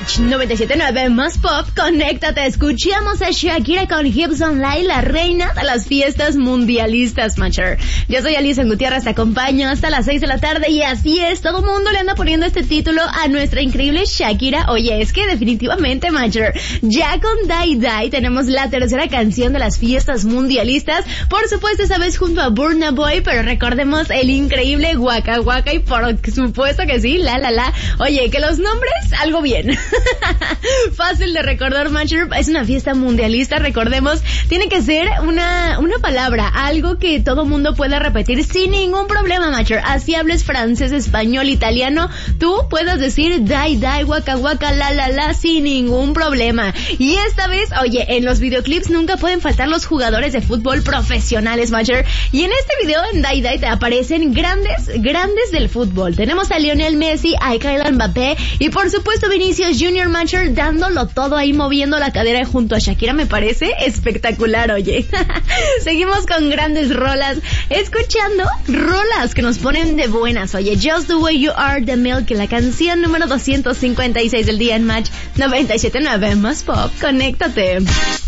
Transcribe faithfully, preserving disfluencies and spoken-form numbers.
Match noventa y siete punto nueve más pop, conéctate. Escuchamos a Shakira con Hips Online, la reina de las fiestas mundialistas, Matcher. Yo soy Alison Gutiérrez, te acompaño hasta las seis de la tarde y así es, todo el mundo le anda poniendo este título a nuestra increíble Shakira. Oye, es que definitivamente, Matcher, ya con Die Die tenemos la tercera canción de las fiestas mundialistas. Por supuesto, esta vez junto a Burna Boy, pero recordemos el increíble Waka Waka y por supuesto que sí, la la la. Oye, que los nombres, algo bien. Fácil de recordar, Matcher, es una fiesta mundialista, recordemos, tiene que ser una una palabra, algo que todo mundo pueda repetir sin ningún problema, Matcher. Así hables francés, español, italiano, tú puedas decir die die, waka waka, la la la, sin ningún problema. Y esta vez, oye, en los videoclips nunca pueden faltar los jugadores de fútbol profesionales, Matcher. Y en este video, en Die Die, te aparecen grandes, grandes del fútbol. Tenemos a Lionel Messi, a Kylian Mbappé y por supuesto Vinicius Junior, Matcher, dándolo todo ahí, moviendo la cadera junto a Shakira. Me parece espectacular, oye. Seguimos con grandes rolas, escuchando rolas que nos ponen de buenas, oye. Just the Way You Are de Milk, la canción número doscientos cincuenta y seis del día en Match noventa y siete punto nueve más pop. Conéctate.